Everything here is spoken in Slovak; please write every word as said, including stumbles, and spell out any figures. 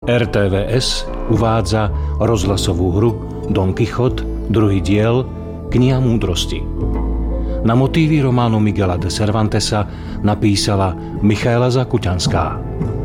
er té vé es uvádza rozhlasovú hru Don Quichotte, druhý diel, Kniha múdrosti. Na motívy románu Miguela de Cervantesa napísala Michaela Zakuťanská.